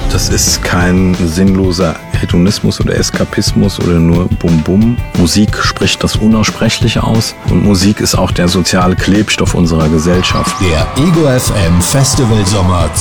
Das ist kein sinnloser Hedonismus oder Eskapismus oder nur Bum-Bum. Musik spricht das Unaussprechliche aus und Musik ist auch der soziale Klebstoff unserer Gesellschaft. Der Ego FM Festival Sommer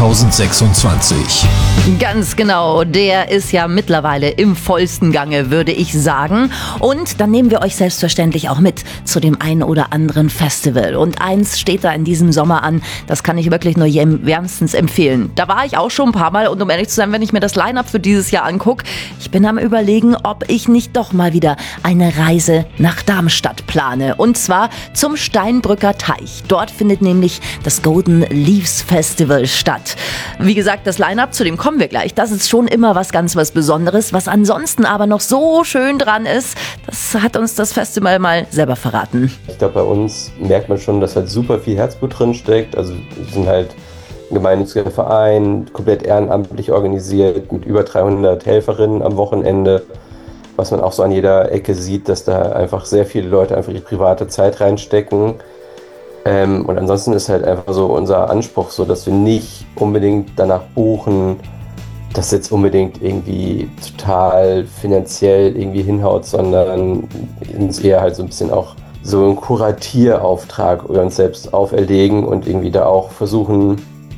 2026. Ganz genau, der ist ja mittlerweile im vollsten Gange, würde ich sagen. Und dann nehmen wir euch selbstverständlich auch mit zu dem einen oder anderen Festival. Und eins steht da in diesem Sommer an, das kann ich wirklich nur jedem wärmstens empfehlen. Da war ich auch schon ein paar Mal und um ehrlich zu sein, wenn ich mir das Line-Up für dieses Jahr angucke, ich bin am Überlegen, ob ich nicht doch mal wieder eine Reise nach Darmstadt plane. Und zwar zum Steinbrücker Teich. Dort findet nämlich das Golden Leaves Festival statt. Wie gesagt, das Line-Up, zu dem kommen wir gleich. Das ist schon immer was Besonderes. Was ansonsten aber noch so schön dran ist, das hat uns das Festival mal selber verraten. Ich glaube, bei uns merkt man schon, dass halt super viel Herzblut drin steckt. Also wir sind halt ein gemeinnütziger Verein, komplett ehrenamtlich organisiert, mit über 300 Helferinnen am Wochenende. Was man auch so an jeder Ecke sieht, dass da einfach sehr viele Leute einfach ihre private Zeit reinstecken. Und ansonsten ist halt einfach so unser Anspruch so, dass wir nicht unbedingt danach buchen, dass jetzt unbedingt irgendwie total finanziell irgendwie hinhaut, sondern uns eher halt so ein bisschen auch so einen Kuratierauftrag über uns selbst auferlegen und irgendwie da auch versuchen,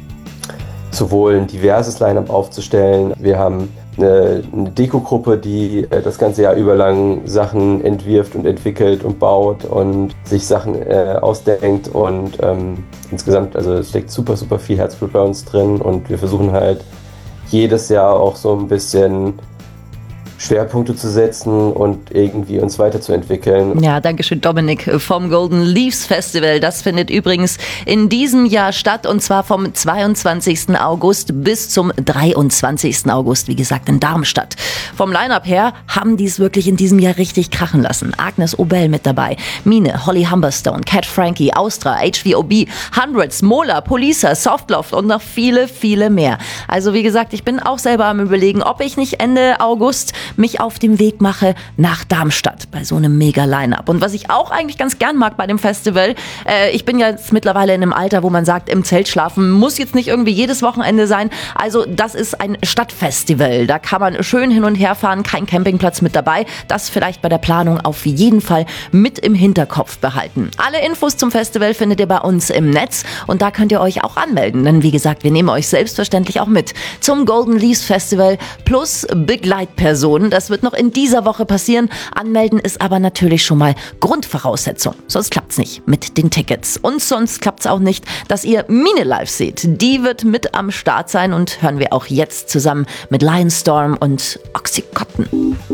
sowohl ein diverses Line-Up aufzustellen. Wir haben eine Dekogruppe, die das ganze Jahr über lang Sachen entwirft und entwickelt und baut und sich Sachen ausdenkt und insgesamt, also es steckt super, super viel Herzblut bei uns drin und wir versuchen halt jedes Jahr auch so ein bisschen Schwerpunkte zu setzen und irgendwie uns weiterzuentwickeln. Ja, danke schön, Dominik vom Golden Leaves Festival. Das findet übrigens in diesem Jahr statt und zwar vom 22. August bis zum 23. August, wie gesagt, in Darmstadt. Vom Line-Up her haben die es wirklich in diesem Jahr richtig krachen lassen. Agnes Obel mit dabei, Mine, Holly Humberstone, Cat Frankie, Austra, HVOB, Hundreds, Mola, Polisa, Softloft und noch viele, viele mehr. Also wie gesagt, ich bin auch selber am Überlegen, ob ich nicht Ende August mich auf den Weg mache nach Darmstadt bei so einem Mega-Line-Up. Und was ich auch eigentlich ganz gern mag bei dem Festival, ich bin ja jetzt mittlerweile in einem Alter, wo man sagt, im Zelt schlafen muss jetzt nicht irgendwie jedes Wochenende sein. Also das ist ein Stadtfestival. Da kann man schön hin und her fahren, kein Campingplatz mit dabei. Das vielleicht bei der Planung auf jeden Fall mit im Hinterkopf behalten. Alle Infos zum Festival findet ihr bei uns im Netz und da könnt ihr euch auch anmelden. Denn wie gesagt, wir nehmen euch selbstverständlich auch mit zum Golden Leaves Festival plus Begleitpersonen. Das wird noch in dieser Woche passieren. Anmelden ist aber natürlich schon mal Grundvoraussetzung. Sonst klappt's nicht mit den Tickets. Und sonst klappt's auch nicht, dass ihr Mine live seht. Die wird mit am Start sein und hören wir auch jetzt zusammen mit Lionstorm und Oxycontin.